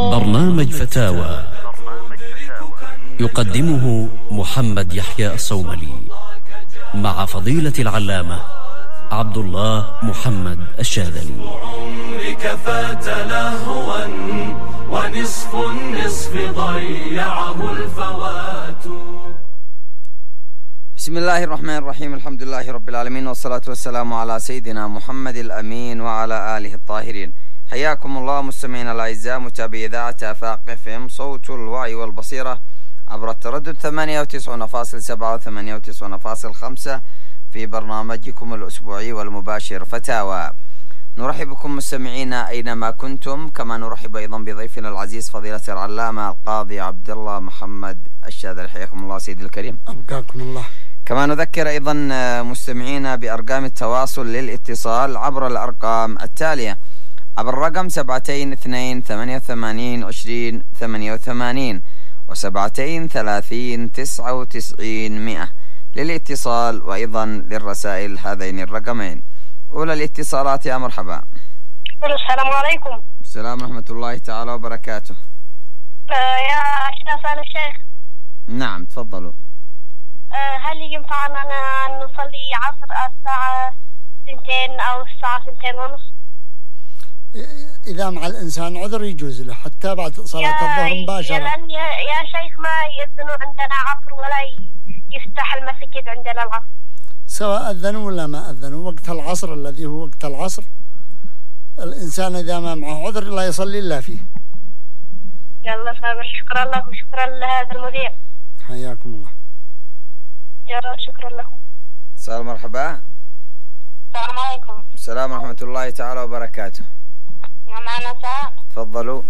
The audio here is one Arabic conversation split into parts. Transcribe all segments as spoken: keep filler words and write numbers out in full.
برنامج فتاوى يقدمه محمد يحيى الصوملي مع فضيلة العلامة عبد الله محمد الشاذلي. عمرك فات لهوا ونصف النصف ضيعه الفوات. بسم الله الرحمن الرحيم. الحمد لله رب العالمين، والصلاة والسلام على سيدنا محمد الأمين وعلى آله الطاهرين. حياكم الله مستمعينا الأعزاء، متابعي إذاعة آفاق إف إم صوت الوعي والبصيرة عبر التردد ثمانية وتسعين فاصلة سبعة وثمانية وتسعين فاصلة خمسة في برنامجكم الأسبوعي والمباشر فتاوى. نرحب بكم مستمعينا أينما كنتم، كما نرحب أيضا بضيفنا العزيز فضيلة العلامة القاضي عبد الله محمد الشاذلي. حياكم الله سيدي الكريم. أبقاكم الله. كما نذكر أيضا مستمعينا بأرقام التواصل للاتصال عبر الأرقام التالية: عبر الرقم سبعتين اثنين ثمانية وثمانين عشرين ثمانية وثمانين وسبعتين ثلاثين تسعة وتسعين مئة للاتصال، وأيضا للرسائل هذين الرقمين. أولى الاتصالات، يا مرحبا. السلام عليكم. السلام ورحمة الله تعالى وبركاته. آه يا شيخ آل الشيخ. نعم تفضلوا. آه هل ينفعنا أن نصلي عصر الساعة سنتين أو الساعة سنتين ونصف؟ إذا مع الإنسان عذر يجوز له حتى بعد صلاة الظهر مباشرة. لأن يا, يا شيخ ما يأذنوا عندنا عصر ولا يفتح المسجد عندنا العصر، سواء أذنوا ولا ما أذنوا. وقت العصر الذي هو وقت العصر الإنسان إذا ما معه عذر لا يصلي إلا فيه. يلا سامر، شكرا لك وشكرا لهذا المذيع. حياكم الله. يلا شكرا لكم. السلام مرحبا. السلام عليكم. السلام ورحمة الله تعالى وبركاته. معنا ساعة. تفضلوا.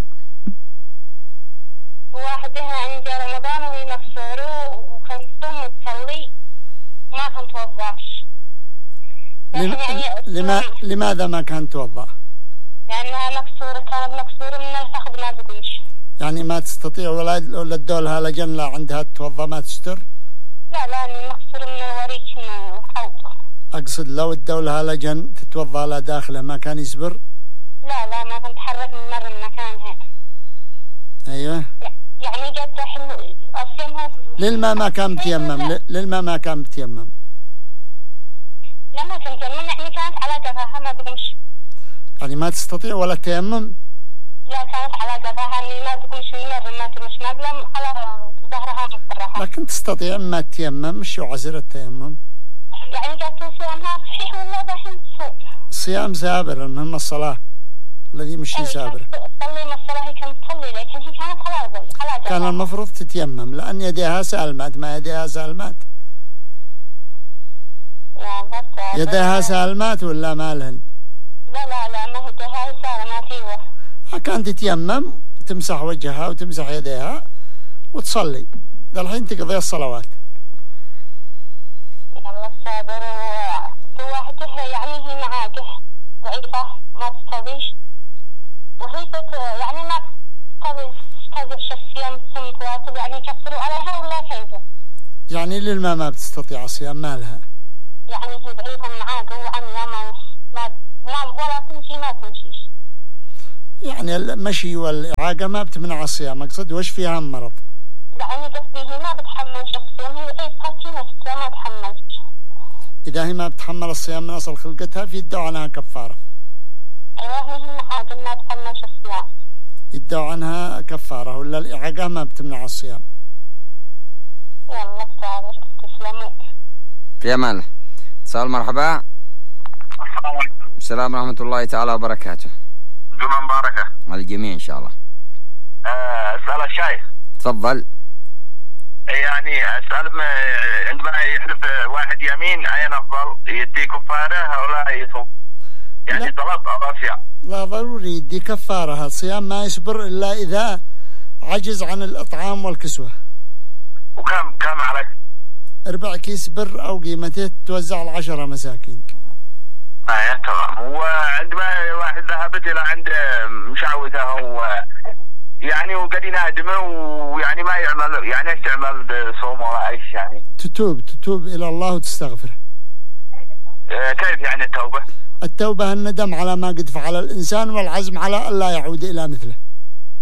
واحدها عند رمضان وهي مفسوره وكان تصوم وتصلي ما كان توضاش. لم... لما... لماذا ما كان توضأ؟ لأنها مكسورة، كانت مكسورة من الفخذ ما تقيش. يعني ما تستطيع ولا ولا تدولها لجن لا عندها تتوضأ ما تستر؟ لا لأني مكسورة من الوريك من الحوض. أقصد لو تدولها لجن تتوضأ لا داخله ما كان يصبر؟ لا لا ما كنت تحرك من مرة من مكانها. أيوه. يعني جت الحين أصيمها. للما ما كان بتيمم، للما ما كان بتيمم. لما كنت تيمم يعني كانت على جبهها ما تقومش. يعني ما تستطيع ولا تيمم؟ لا كانت على جبهها يعني ما تقومش من مرة ما تمش مقلم على ظهرها مطرحة. لكن تستطيع ما تيمم. شو عذر التيمم؟ يعني جت صيامها صحيح ولا دحين تصوم؟ صيام سابر، المهم الصلاة الذي مش سابر. تصلي ما الصلاة هي كانت تصلي لكن هي كانت على على كان المفروض تتيمم لأن يديها سالمات، ما يديها سالمات. يديها سالمات ولا مالهن؟ لا لا لا ما يديها سالمات. ايوه كانت تتيمم تمسح وجهها وتمسح يديها وتصلي. ذا الحين تقضي الصلوات. والله الصابر واحدة يعني هي معاقه ضعيفة ما تستطيعش، وهي يعني ما تستطيعش الصيام ثم تواصل يعني يكفروا عليها ولا كيف؟ يعني للما ما بتستطيع الصيام مالها؟ يعني هي ضعيفة معاقه وعمياء ما ما ولا تمشي ما تمشيش. يعني المشي والإعاقة ما بتمنع الصيام. أقصد وش فيها مرض؟ يعني قصدي هي ما بتحملش الصيام، هي ضعيفة في نفسها ما تحملش. إذا هي ما بتحمل الصيام من أصل خلقتها في يدعو عنها كفارة. أيوة هي معاقة ما تحملش الصيام يدعو عنها كفارة، ولا الإعاقة ما بتمنع الصيام. يلا صابر تسلموا. في أمان. اتصال. مرحبا. السلام عليكم. السلام ورحمة الله تعالى وبركاته. جمعة مباركة على الجميع إن شاء الله. أسأل الشيخ. تفضل. يعني أسأل عندما يحلف واحد يمين أين أفضل، يدي كفارة أو لا يصوم؟ يعني طلب أو أصيام؟ لا ضروري يدي كفارة. الصيام ما يصبر إلا إذا عجز عن الإطعام والكسوة. وكم كم عليك؟ أربع كيس بر أو قيمته توزع العشرة مساكين. آه تمام. وعندما واحد ذهبت إلى عند مشعوذة و يعني وقد ينادمه ويعني ما يعمل، يعني ايش تعمل بصوم ولا ايش؟ يعني تتوب تتوب إلى الله وتستغفره. آه كيف يعني التوبة؟ التوبة الندم على ما قد فعل الإنسان والعزم على ألا يعود إلى مثله.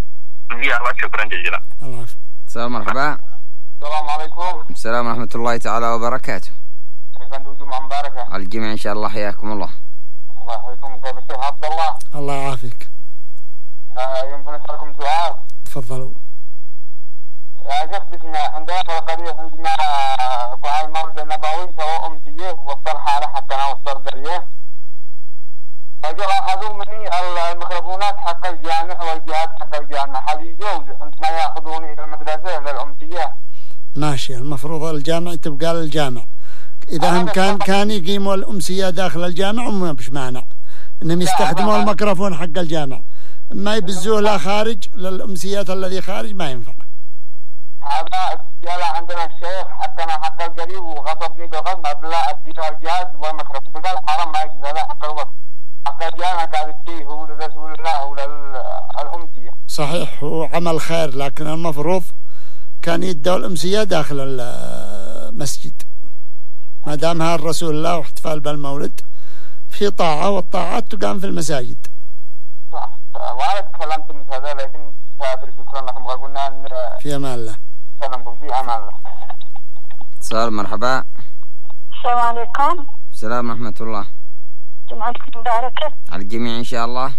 يلا شكرا جزيلا. العفو. السلام مرحبا. السلام عليكم. السلام ورحمة الله تعالى وبركاته. كيف انتم؟ جمعة مباركة على الجميع إن شاء الله. حياكم الله. الله يحييكم. كيف الشيخ عبد الله؟ الله يعافيك. آه يمكن اسالكم سؤال؟ تفضلوا. يا شيخ بسنا عندنا قضية عندنا فعل المولد النبوي سواء أمسية وصل حالة حتى أنا وصل قرية، فجاء أخذوا مني الميكروفونات حق الجامع والجهاز حق الجامع، هل يجوز عندما يأخذوني إلى المدرسة للأمسية؟ ماشي، المفروض الجامع تبقى للجامع. إذا هم كان كان يقيموا الأمسية داخل الجامع وما بش مانع إنهم يستخدموا الميكروفون حق الجامع، ما يبزوه لا خارج للأمسيات الذي خارج ما ينفع. هذا جاء عندنا الشيخ حتى أنا حق القريب وغصبني بالغصب لا أديه الجهاز والميكروفون، قال حرام ما يجوز، هذا حق الوقت حق الجامع قاعد يديه هو لرسول الله وللأمسية. صحيح، هو عمل خير، لكن المفروض كان يدوا الأمسية داخل المسجد ما دامها الرسول الله واحتفال بالمولد في طاعة، والطاعات تقام في المساجد. صح، وأنا تكلمت من هذا لكن شاكر شكرا لكم، قلنا أن في أمان الله. سلامكم في أمان الله. اتصال مرحبا. السلام عليكم. السلام ورحمة الله. جمعتكم مباركة على الجميع إن شاء الله.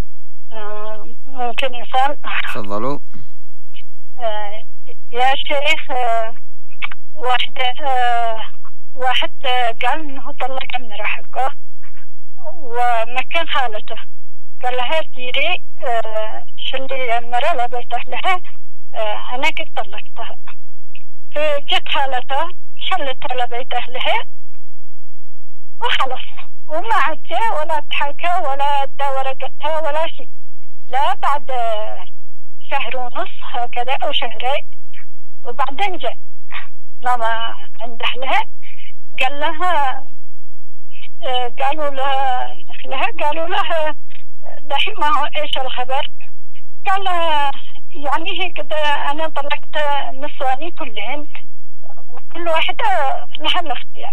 ممكن يسأل؟ تفضلوا. آه يا شيخ، آه واحد آه واحد آه قال إنه طلق من رحقه ومكان خالته، قال لها سيري آه شلي المرأة لبيته لها، آه أنا كنت طلقتها، فجت خالته شلتها لبيته لها وخلص، وما عاد جاء ولا تحكى ولا ادى ورقتها ولا شيء، لا بعد شهر ونص هكذا او شهرين، وبعدين جاء لما عند اهلها قال لها قالوا لها لها قالوا لها دحين ما هو ايش الخبر؟ قال لها يعني هيك انا طلقت نسواني كلهن وكل واحدة لها الاختيار،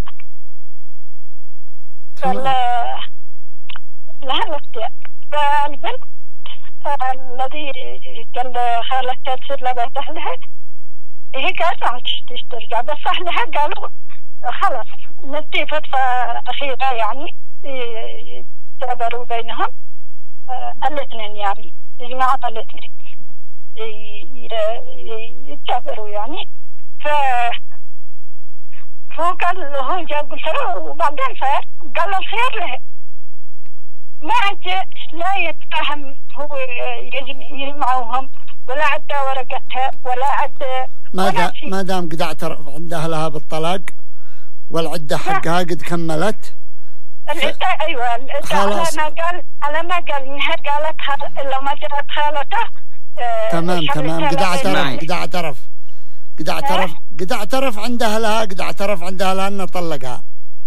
قال لها الاختيار. فالبنت الذي قال خالتها تصير لبيت أهلها هي قالت ما تسترجع، بس أهلها قالوا خلاص ندي فترة أخيرة يعني يعتبروا بينهم الاثنين، يعني يجمعوا الاثنين يتعبروا يعني. ف هو قال هو جاب قلت له وبعدين صار قال له الخير له، ما عاد لا يتفهم هو يجمعوهم ولا عاد ورقتها ولا عاد ما دام ما دام قد اعترف عند اهلها بالطلاق والعده حقها قد كملت. العده ايوه العده على ما قال على ما قال انها قالت الا ما جاءت خالته. آه تمام تمام قد اعترف قد اعترف قد اعترف قد اعترف عند اهلها قد اعترف عند اهلها انه طلقها.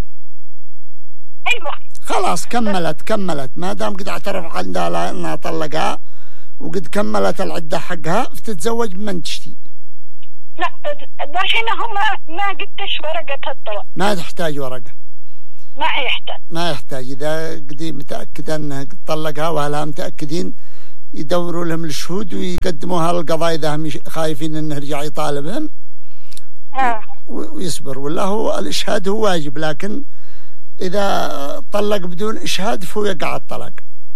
ايوه خلاص كملت كملت ما دام قد اعترف عند اهلها انها طلقها وقد كملت العده حقها فتتزوج بمن تشتي. لا دحين هم ما قدش ورقه الطلاق. ما تحتاج ورقه. ما يحتاج. ما يحتاج اذا قد متاكده انها قد طلقها واهلها متاكدين يدوروا لهم الشهود ويقدموها للقضاء إذا هم خايفين إنه يرجع يطالبهم. آه. ويصبر، ولا هو الإشهاد هو واجب، لكن إذا طلق بدون إشهاد فهو يقع الطلاق.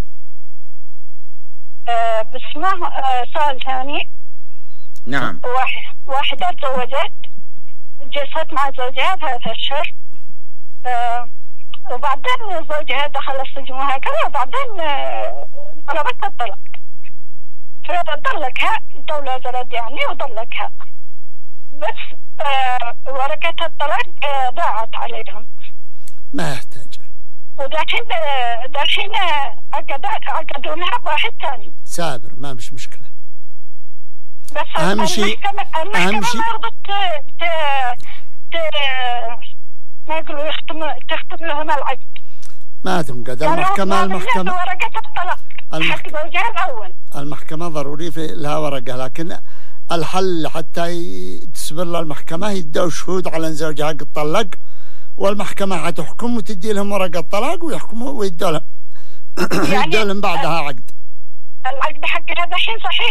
آه بس ما آه سؤال ثاني. نعم. واحد واحدة تزوجت جلست مع زوجها ثلاثة أشهر، آه وبعدين زوجها دخل السجن وهكذا، وبعدين آه طلبت الطلاق، فطلقها الدولة زرد يعني وطلقها، بس آه ورقة الطلاق آه ضاعت عليهم. ما يحتاج. ودحين دحين عقدوا لها بواحد ثاني. سابر ما مش مشكلة. بس أهم شيء أهم شيء ما رضت ت ت ما يقولوا يختم تختم لهم العقد. ما تنقد المحكمة المحكمة ورقة الطلاق حق زوجها الأول. المحكمة ضروري في لها ورقة، لكن الحل حتى تصبر لها المحكمة يدوا شهود على أن زوجها قد طلق، والمحكمة حتحكم وتدي لهم ورقة طلاق ويحكموا ويدوا لهم يعني يدوا لهم بعدها عقد. العقد حقها دحين صحيح؟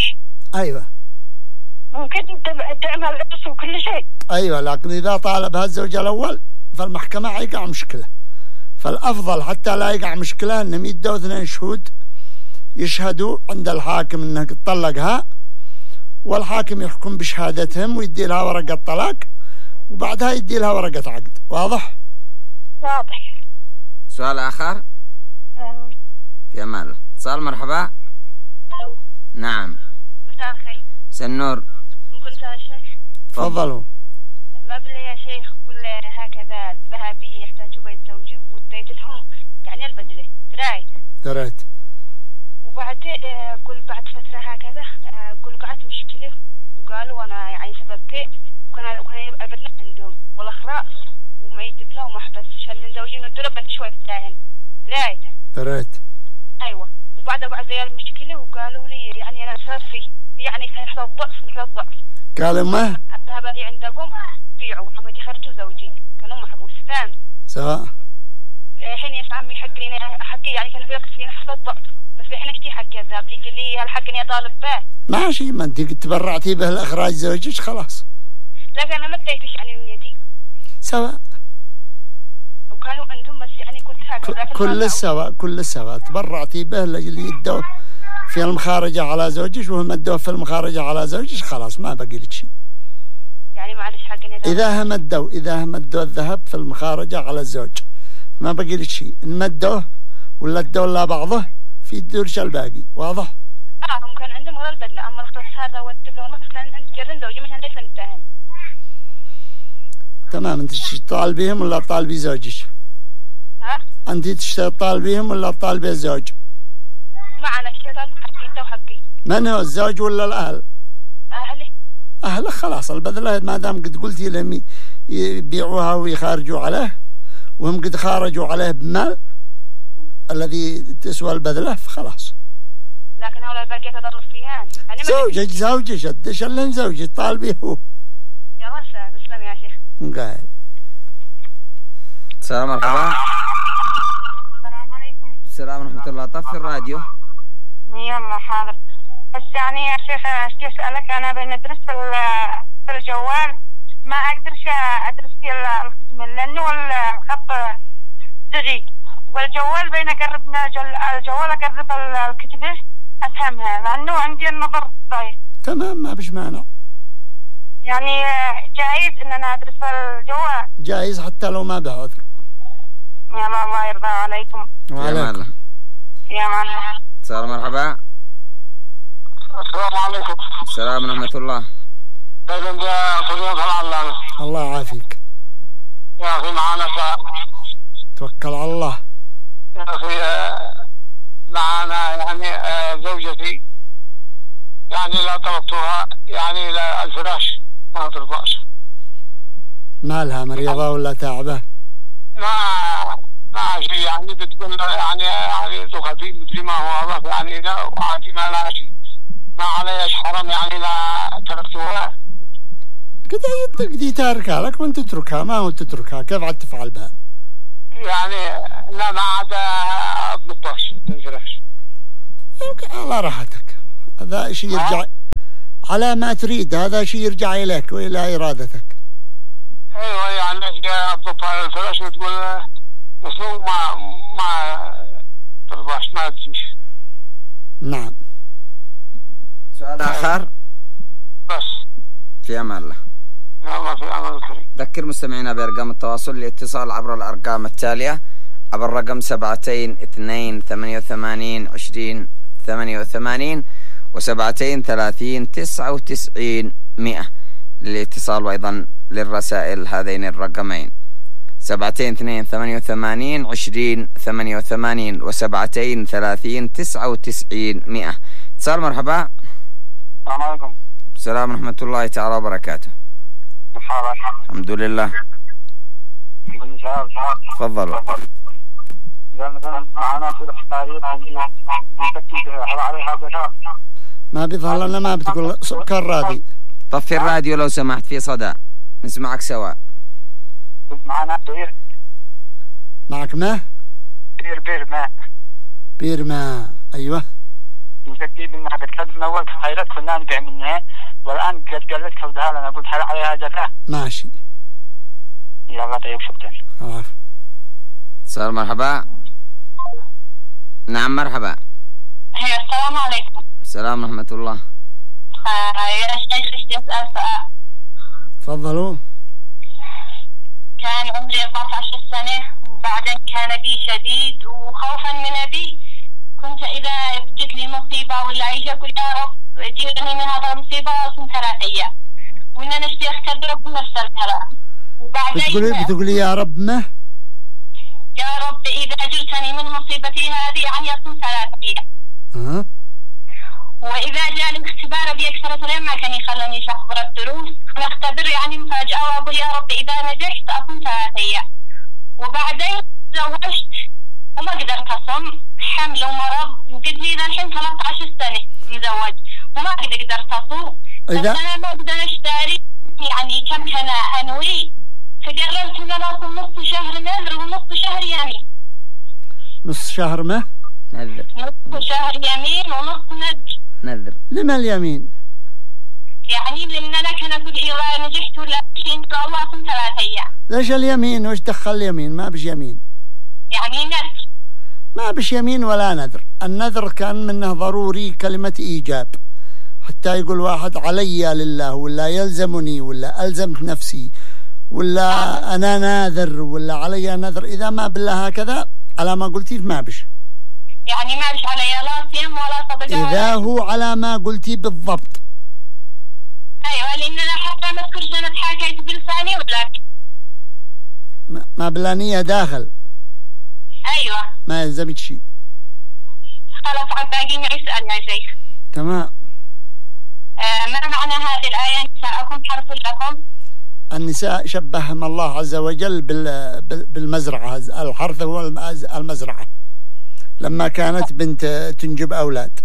أيوة ممكن تعمل عرس وكل شيء. أيوة، لكن إذا طالبها الزوج الأول فالمحكمة يقع مشكلة، فالأفضل حتى لا يقع مشكلة أنهم يدوا اثنين شهود يشهدوا عند الحاكم أنه طلقها، والحاكم يحكم بشهادتهم ويدي لها ورقة طلاق، وبعدها يدي لها ورقة عقد. واضح؟ واضح. سؤال آخر؟ أم. في أمان الله. اتصال. مرحبا. ألو. نعم. مساء الخير. مساء النور. ممكن سؤال الشيخ؟ تفضلوا. مبلغ يا شيخ كل هكذا ذهبي يحتاجوا بيت زوجي وديت لهم يعني البدلة. دراي. دريت. وبعد قل بعد فترة هكذا قل قعدت مشكلة وقالوا أنا يعني سبب بيت وكان وكان البدلة عندهم والأخراء وما يجيب لهم محبس عشان زوجين الدرب بس شوي تاهن. دراي. دريت. أيوة. وبعد بعد زي المشكلة وقالوا لي يعني أنا صار في يعني في نحن الضعف نحن الضعف. قالوا ما؟ الذهب اللي عندكم بيعوا وحمد يخرجوا زوجي كانوا محبوسين. سواء. الحين يا عمي حق لي حقي يعني كان في وقت في نحن الضعف بس الحين اشتي حق الذهب اللي قال لي هالحق اني اطالب به. ماشي، ما انت تبرعتي به لاخراج زوجك خلاص. لكن انا ما اديتش يعني من يدي. سواء. وكانوا عندهم بس يعني كنت هكذا كل سواء كل سواء تبرعتي به اللي يدوا في المخارجة على زوجك وهم ادوا في المخارجة على زوجك خلاص ما بقي لك شيء. يعني معلش حق اني اذا هم ادوا اذا هم ادوا الذهب في المخارجة على الزوج ما بقي لك شيء، ان مدوه ولا ادوا لا بعضه في الدرش الباقي. واضح؟ اه هم كان عندهم ولا البدله اما الخص هذا والتقى ما كان عند جرن زوجي مش عندي فنتهم. تمام. انت تطالبيهم ولا تطالبي زوجك؟ ها؟ انت تطالبيهم ولا تطالبي الزوج؟ معنا اشتغل حقي تو حقي. من هو الزوج ولا الاهل؟ اهلي. اهله خلاص البذله ما دام قد قلتي لهم يبيعوها ويخارجوا عليه وهم قد خارجوا عليه بمال الذي تسوى البذله فخلاص. لكن هؤلاء الباقي تضرب فيهان. زوجك زوجك ادش لهم زوجك طالبيه هو. يا راسه تسلم يا شيخ. قاعد. السلام مرحبا. السلام عليكم. السلام ورحمة الله. طفي الراديو. يلا حاضر. بس يعني يا شيخ اشتي اسالك انا بندرس في الجوال ما اقدرش ادرس في الختم لانه الخط دغي والجوال بين اقربنا الجوال اقرب الكتبه افهمها لانه عندي النظر ضعيف. تمام ما فيش مانع. يعني جايز ان انا ادرس في الجوال. جايز حتى لو ما بعذر. يلا الله يرضى عليكم. وعليكم. يا معلم. السلام مرحبا. السلام عليكم. السلام ورحمة الله. طيب انت فضيلة العلامة. الله يعافيك. يا اخي معانا سؤال. توكل على الله. يا اخي معانا يعني زوجتي يعني لا طلبتها يعني لا الفراش ما ترضاش. مالها مريضة ولا تعبة؟ ما ما شيء يعني بتقول يعني يعني دخلتي مثل ما هو هذا يعني لا وعادي ما لا شيء ما عليش حرام يعني لا تركتها. كده تقدي تاركها لك وانت تتركها ما هو تتركها كيف عاد تفعل بها؟ يعني لا ما عاد اطلبتش الفراش. يمكن على راحتك هذا شيء يرجع على ما تريد هذا شيء يرجع إليك وإلى إرادتك. ايوه يعني اطلبها الفراش وتقول مسلوق ما ما ترضاش ما تمشي. نعم. سؤال آخر. بس. في أمان الله. الله في أمان الكريم. ذكر مستمعينا بأرقام التواصل للاتصال عبر الأرقام التالية عبر رقم سبعتين اثنين ثمانية وثمانين عشرين ثمانية وثمانين وسبعتين ثلاثين تسعة وتسعين مئة للاتصال وأيضا للرسائل هذين الرقمين سبعتين اثنين ثمانية وثمانين عشرين ثمانية وثمانين وسبعتين ثلاثين تسعة وتسعين مئة. اتصال. مرحبا. السلام عليكم. السلام ورحمة الله تعالى وبركاته. الحمد لله. تفضلوا. ما بيظهر لنا ما بتقول سكر رادي. طفي الراديو لو سمحت في صدى نسمعك سوا. كنت معنا بير. معك ماء؟ بير بير ماء. بير ماء. أيوة. وتكتيب انها قد كانت من اول خيرات كنا نبيع منها والان قد قالت كودها لنا قلت هل عليها زكاة؟ ماشي. يلا طيب شكرا. عارف. اتصال مرحبا. نعم مرحبا. السلام عليكم. السلام ورحمة الله. آه يا شيخ بدي أسأل سؤال. تفضلوا. كان عمري أربعة عشر سنة وبعدين كان بي شديد وخوفا من أبي كنت إذا بجت لي مصيبة ولا أجي أقول يا رب جيرني من هذا المصيبة وصم ثلاث أيام وإن أنا اشتي أختبر بنفس الثلاث. وبعدين بتقولي بتقولي يا رب ما؟ يا رب إذا جرتني من مصيبتي هذه يعني أصم ثلاث أيام. أه. وإذا جاء الاختبار بأكثر سلام ما كان يخلني أحضر الدروس ونختبر يعني مفاجأة وأقول يا رب إذا نجحت أصم ثلاث أيام. وبعدين تزوجت وما قدرت أصم حمل ومرض وقد لي ذا الحين ثلاثة عشر سنة مزوج وما قد قدرت أصوم. بس أنا ما أقدر أشتري يعني كم كان أنوي فقررت إن أنا أصوم نص شهر نذر ونص شهر يمين. نص شهر ما؟ نذر. نص شهر يمين ونص نذر. نذر. لما اليمين؟ يعني لأن أنا كان أقول إذا نجحت ولا شيء إن شاء الله أصوم ثلاث أيام. ليش اليمين؟ وش دخل اليمين؟ ما بش يمين. يعني نذر. ما بش يمين ولا نذر. النذر كان منه ضروري كلمة إيجاب حتى يقول واحد علي لله ولا يلزمني ولا ألزمت نفسي ولا أنا ناذر ولا علي نذر. إذا ما بالله هكذا على ما قلتي ما بش. يعني ما بش علي لا صيام ولا صدقة. إذا هو على ما قلتي بالضبط. أيوة لأن أنا حتى ما أذكر سنة حكيت بلساني ولا ما بلا نية داخل. أيوة. ما يلزمك شيء. خلاص عاد باقي ما يسأل يا شيخ. تمام. آه ما معنى هذه الآية نساءكم حرث لكم؟ النساء شبههم الله عز وجل بالمزرعة. الحرث هو المزرعة لما كانت بنت تنجب أولاد.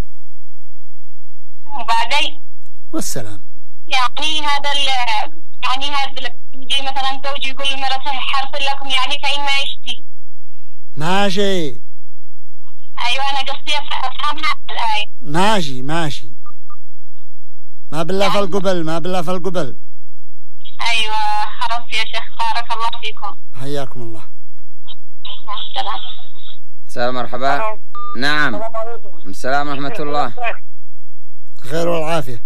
وبعدين والسلام. يعني هذا يعني هذا يجي مثلا زوجي يقول لمرته حرث لكم يعني كأن ما يشتي. ماشي. أيوة أنا قصدي أفهم هذه الآية. ماشي ماشي. ما بالله في القبل ما بالله في القبل. أيوة خلاص يا شيخ بارك الله فيكم. حياكم الله. السلام. السلام مرحبا. نعم. السلام ورحمة الله. خير والعافية.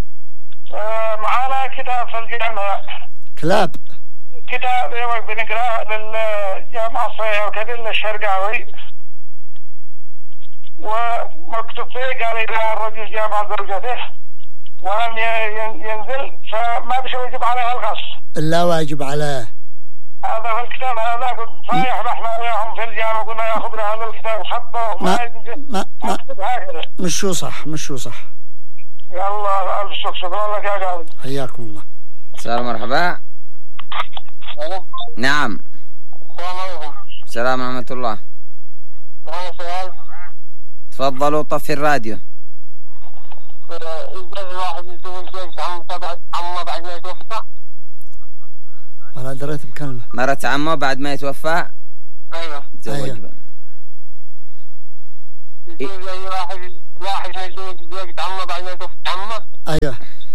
معانا كتاب في الجامعة. كلاب. كتاب بنقراه للجامعة الصغيرة وكذا للشرقاوي ومكتوب فيه قال إذا الرجل جامع زوجته ولم ينزل فما بش يجب عليه الغص. لا واجب عليه. هذا في الكتاب هذا صحيح رحنا وياهم في الجامعة قلنا ياخذ هذا الكتاب خطه ما ما ما مش شو صح مش شو صح. يلا ألف شكر شكرا لك يا قاضي. حياكم الله. السلام مرحبا. نعم. السلام عليكم. السلام ورحمة الله. معنا سؤال. تفضلوا طفي الراديو. إذا الواحد يسوي الجيش عمه بعد ما يتوفى. ولا دريت بكلمة. مرت عمه بعد ما يتوفى. أيوة. تزوج أيوة. بقى. يقول زي واحد واحد ما يسوي الجيش عمه بعد ما يتوفى عمه. أيوة.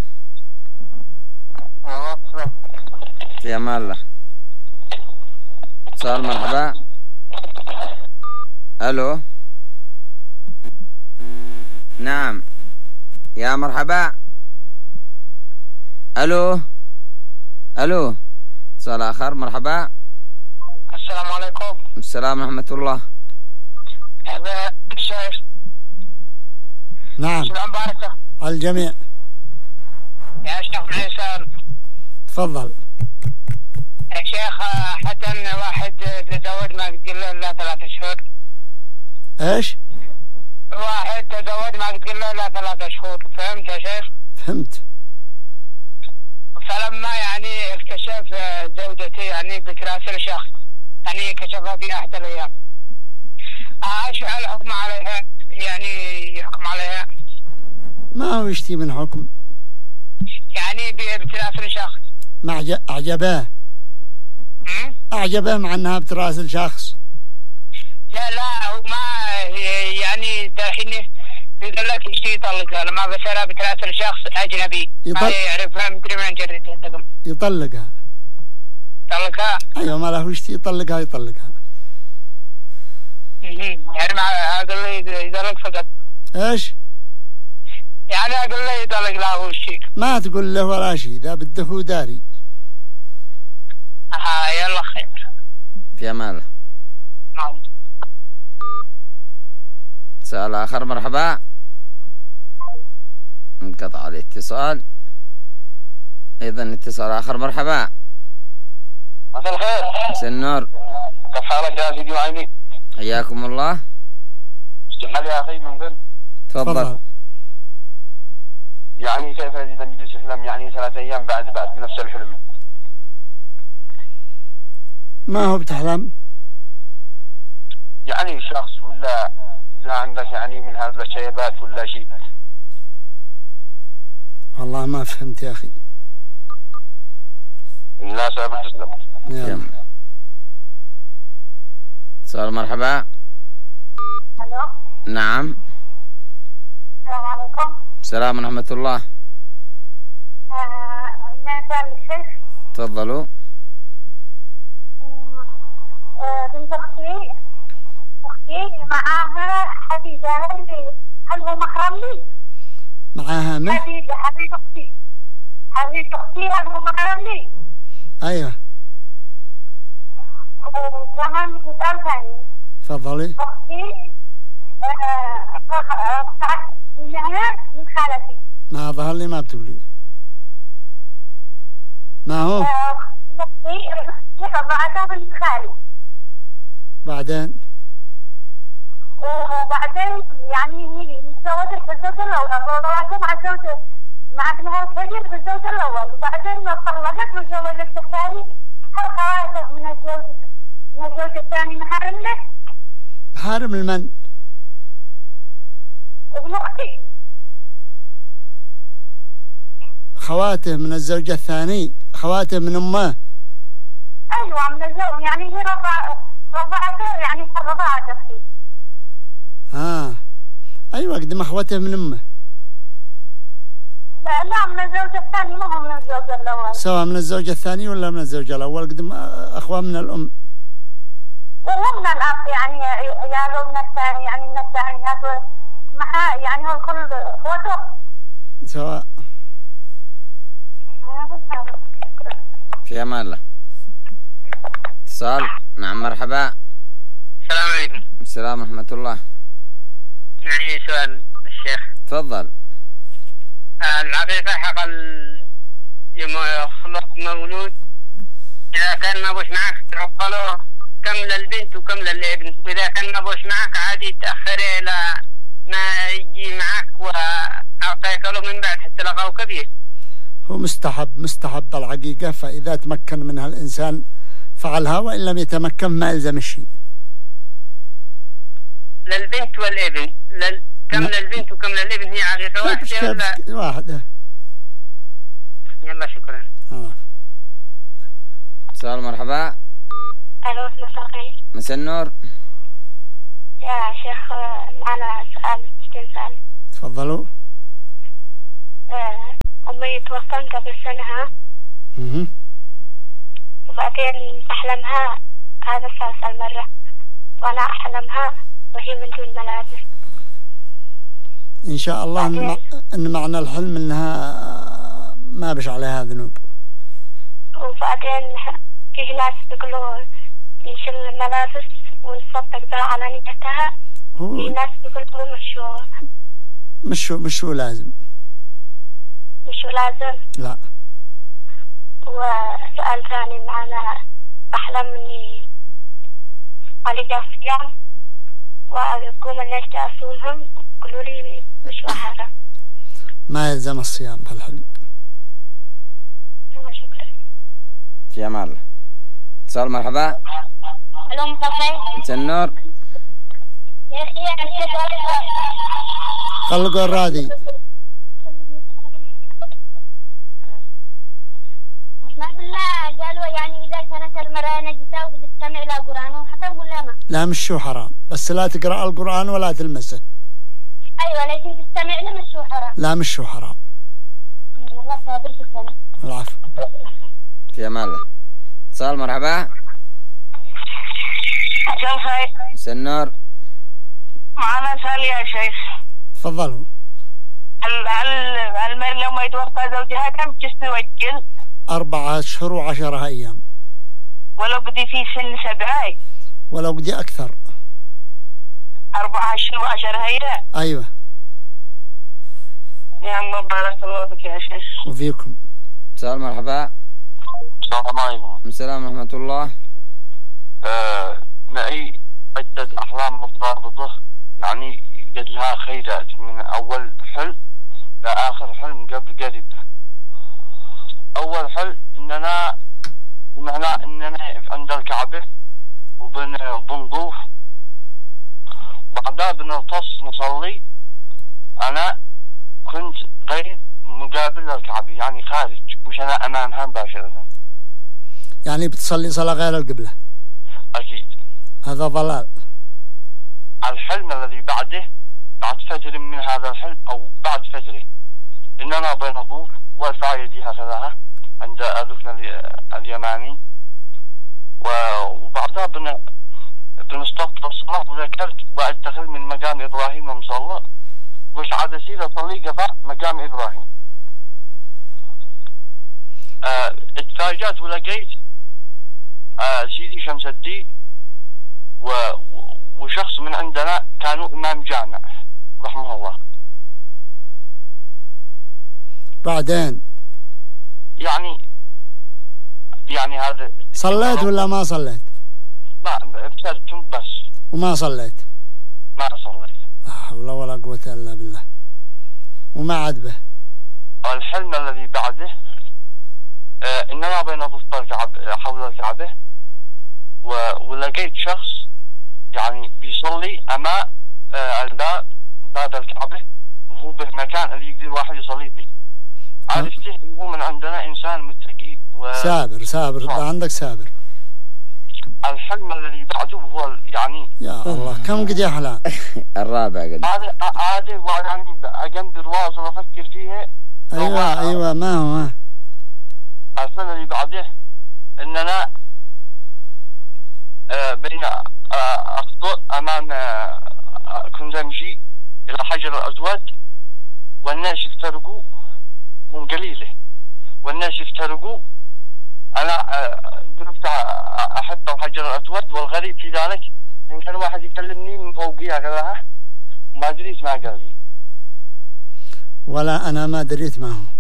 في أمان الله. اتصال مرحبا. ألو. نعم يا مرحبا. ألو ألو. اتصال آخر. مرحبا. السلام عليكم. السلام ورحمة الله. هذا الشيخ. نعم. السلام باركة على الجميع. يا شيخ عيسى. تفضل. يا شيخ حتى واحد تزوج ما قد له إلا ثلاثة شهور. ايش؟ واحد تزوج ما قد له إلا ثلاثة شهور. فهمت يا شيخ؟ فهمت. فلما يعني اكتشف زوجتي يعني بتراسل شخص يعني كشفها في أحد الأيام. ايش الحكم عليها؟ يعني يحكم عليها؟ ما هو يشتي من حكم. يعني بتراسل شخص. ما أعجبه. أعجبه مع أنها بتراسل شخص. لا لا وما يعني دحين يقول لك يشتي يطلقها لما بشرها بثلاثة لشخص أجنبي ما يعرفها مدري من جريتها يطلقها يطلقها أيوة ما له يشتي يطلقها يطلقها يعني مع أقول لي يطلق فقط إيش؟ يعني أقول لي يطلق له هو الشيء ما تقول له ولا شيء ذا بده هو داري. ها يلا خير في أمان الله. نعم. سؤال آخر. مرحبا. انقطع الاتصال. أيضا اتصال آخر. مرحبا. مساء الخير. مساء النور. كيف حالك يا سيدي وعيني؟ حياكم الله. استحال يا أخي ممكن؟ تفضل. يعني كيف إذا نجلس أحلم يعني ثلاثة أيام بعد بعد نفس الحلم؟ ما هو بتحلم؟ يعني شخص ولا إذا عندك يعني من هذا الشيبات ولا شيء. والله ما فهمت يا أخي. لا سابق تسلم. يلا. سؤال. مرحبا. الو. نعم. السلام عليكم. السلام ورحمة الله. آه نسأل الشيخ. تفضلوا. آه بنت أختي أختي معاها حديدة هل هل هو محرم لي؟ معاها ما؟ حديدة حديد أختي حديد أختي هل هو محرم لي؟ أيوه. وكمان سؤال ثاني. تفضلي. أختي رفعت منها من خالتي. ما ظهر لي ما بتقولي. ما هو؟ أختي رفعتها من خالي. بعدين؟ وبعدين يعني هي متزوجة بالزوج الأول ورواتها مع الزوج مع ابنها الكبير بالزوج الأول وبعدين طلقت وتزوجت الثاني. هل خواتها من الزوج من الزوج الثاني محارم له؟ محارم لمن؟ ابن أختي. خواته من الزوج الثاني. خواته من أمه. أيوة من الزوج يعني هي رضع رضعته يعني رضعت أختي. ها أيوة قدم أخوته من أمه. لا لا من الزوج الثاني ما هو من الزوج الأول. سواء من الزوج الثاني ولا من الزوج الأول قدم أخوه من الأم. وهو من الأخ يعني يا من الثاني يعني من الثاني محا يعني هو الكل اخوته. سواء. في أمان الله. اتصال. نعم. مرحبا. السلام عليكم. السلام ورحمة الله. معي سؤال الشيخ. تفضل. العقيقة حق يوم يخلق مولود إذا كان ما بوش معك تعقله كم للبنت وكم للابن وإذا كان ما بوش معك عادي تأخره إلى ما يجي معك وأعطيك له من بعد حتى لقاه كبير. هو مستحب مستحب العقيقة فإذا تمكن منها الإنسان فعلها وإن لم يتمكن ما يلزم الشيء. للبنت والابن لل... كم لا. للبنت وكم للابن هي عقيقة واحدة ولا؟ واحدة. يلا شكرا. آه. سؤال. مرحبا. ألو مساء الخير. مساء النور. يا شيخ معنا سؤال استنسال. تفضلوا. آه. أمي توفت قبل سنة. اها. وبعدين أحلمها هذا ثالث مرة وأنا أحلمها وهي من دون ملابس. إن شاء الله إن, إن معنى الحلم إنها ما بش عليها ذنوب. وبعدين فيه ناس بيقولوا نشيل الملابس ونصدق بها على نيتها. في ناس بيقولوا مشو مشو مشو لازم. مشو لازم. لا. وسؤال ثاني معنا أحلم إني علي صيام وأقوم الليل أصومهم يقولوا لي مش وهذا. ما يلزم الصيام بالحلم. شكرا. في أمان الله. اتصال. مرحبا. ألو مساء الخير. النور. يا أخي أنت خلقوا الرادي. ما بالله قالوا يعني إذا كانت المرأة نجسة وبتستمع إلى القرآن حرام ولا ما؟ لا مش شو حرام بس لا تقرأ القرآن ولا تلمسه. أيوة ولكن تستمع لنا مش حرام. لا مش حرام. الله صابر شكرا. العفو. في امان الله. اتصال مرحبا. مساء الخير. مساء النور. معنا سؤال يا شيخ. تفضلوا. هل هل المرء لو ما يتوفى زوجها كم تستوجل؟ أربعة أشهر وعشرة أيام. ولو بدي في سن سبعة؟ ولو بدي أكثر. أربعة أشهر وعشرة أيام؟ أيوة. يا الله بارك الله فيك يا شيخ. وفيكم. اتصال مرحبا. السلام عليكم. السلام ورحمة الله. آه معي عدة أحلام مترابطة، يعني قد لها خيرات من أول حلم لآخر حلم قبل قريب. أول حلم إننا بمعنى إننا عند الكعبة وبنطوف، بعدها بنغطس نصلي. أنا كنت غير مقابل للكعبة، يعني خارج، مش أنا أمامها مباشرة. يعني بتصلي صلاة غير القبلة؟ أكيد. هذا ضلال. الحلم الذي بعده بعد فترة من هذا الحلم أو بعد فترة إننا بنطوف وارفع يدي هكذا عند الركن اليماني، وبعدها بن بنستطيع الصلاة. وذكرت وأتخذ من مقام إبراهيم مصلى، وش عاد أسير أصلي قفا مقام إبراهيم. أه اتفاجأت ولقيت أه سيدي شمس الدين و... وشخص من عندنا كانوا إمام جامع رحمه الله. بعدين يعني يعني هذا صليت ولا ما صليت؟ ما ابتدتم بس وما صليت؟ ما صليت. لا حول ولا قوة إلا بالله. وما عاد به. الحلم الذي بعده آه إننا بنطوف حول الكعبة و... ولقيت شخص يعني بيصلي أمام آه الباب باب الكعبة، وهو بالمكان اللي يقدر واحد يصلي فيه. عرفته هو من عندنا إنسان متقي و... سابر سابر ده عندك سابر. الحلم الذي بعده هو يعني يا الله كم قد يحلى. الرابع قد هذا هذا يعني أجنب الرواز وأفكر فيها. أيوة أيوة ما هو. الحلم الذي بعده إننا آه بين آه أخطاء أمام آه كنت أمشي إلى حجر الأسود والناس يفترقوا من قليله، والناس يفترقوا. أنا قلت أحط الحجر الأسود، والغريب في ذلك إن كان واحد يكلمني من فوقي هكذا ما دريت ما قال لي. ولا أنا ما دريت ما هو.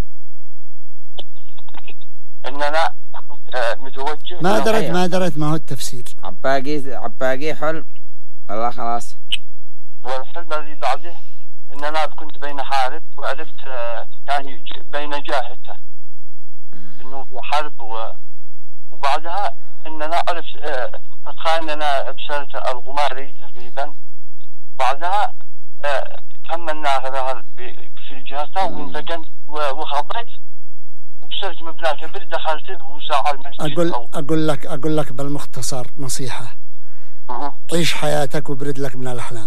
إننا متوجه ما دريت ما دريت ما هو التفسير. عباقي عباقي حلم الله خلاص. والحلم الذي بعده إننا كنت بين حارب وعرفت يعني بين جاهدته إنه في حرب و... وبعدها إننا عرفت أتخيل إننا بسرت الغماري تقريبا. بعدها كملنا هذا في الجهة وانتقلت وخضيت وبسرت مبنى كبير دخلته وساعة المسجد. أقول أو... أقول لك أقول لك بالمختصر نصيحة. أه. عيش حياتك وبرد لك من الأحلام.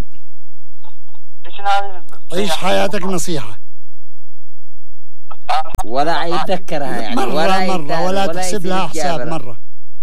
عيش حياتك نصيحة. ولا يتذكرها يعني مرة ولا مرة ولا, ولا تحسب لها حساب مرة.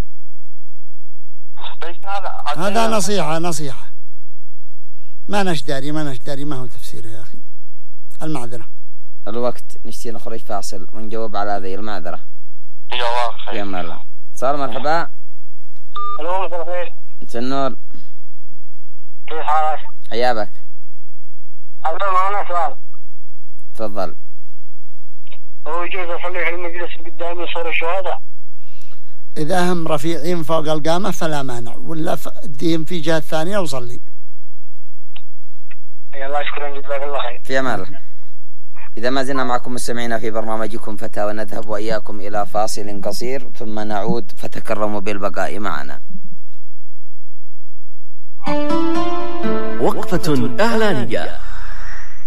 هذا نصيحة نصيحة. ما نش داري ما نش داري ما هو تفسيره يا أخي. المعذرة. الوقت نشتي نخرج فاصل ونجاوب على هذه المعذرة. يا الله خير. يا مرة. صار مرحبا. الو مساء الخير. مساء النور. كيف حالك؟ حيابك. أنا معنا سؤال. تفضل. هو يجوز أصلي في المجلس قدامي صور الشهداء؟ إذا هم رفيعين فوق القامة فلا مانع، ولا اديهم في جهة ثانية وصلي. يا الله شكرا جزاك الله خير. في أمان الله. إذا ما زلنا معكم مستمعينا في برنامجكم فتاوى، نذهب وإياكم إلى فاصل قصير ثم نعود، فتكرموا بالبقاء معنا. وقفة إعلانية.